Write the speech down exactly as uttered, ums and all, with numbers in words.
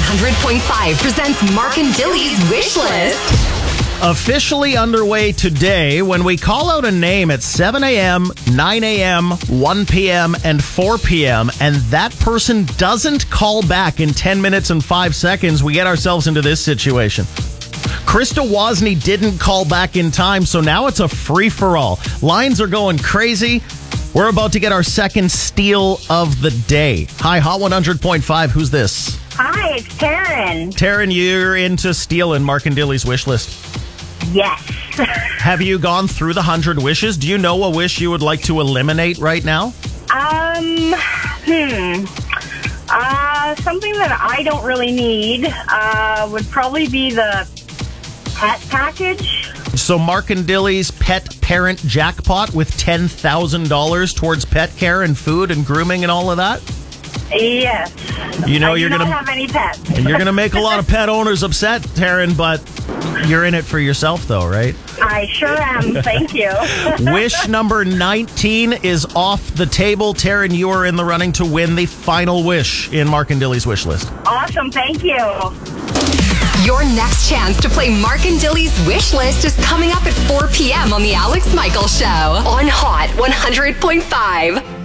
hundred point five presents Mark and Dilly's Wish List. Officially underway today when we call out a name at seven a.m., nine a.m., one p.m., and four p.m., and that person doesn't call back in ten minutes and five seconds, we get ourselves into this situation. Krista Wozni didn't call back in time, so now it's a free-for-all. Lines are going crazy. We're about to get our second steal of the day. Hi, Hot one hundred point five. Who's this? Hi, it's Taryn. Taryn, you're into stealing Mark and Dilly's wish list. Yes. Have you gone through the hundred wishes? Do you know a wish you would like to eliminate right now? Um, hmm. Uh, something that I don't really need uh, would probably be the pet package. So Mark and Dilly's pet parent jackpot with ten thousand dollars towards pet care and food and grooming and all of that? Yes. You know I you're do not gonna have any pets. and you're gonna make a lot of pet owners upset, Taryn, but you're in it for yourself though, right? I sure am. Thank you. Wish number nineteen is off the table. Taryn, you are in the running to win the final wish in Mark and Dilly's wish list. Awesome. Thank you. Your next chance to play Mark and Dilly's Wish List is coming up at four p.m. on The Alex Michaels Show on Hot one hundred point five.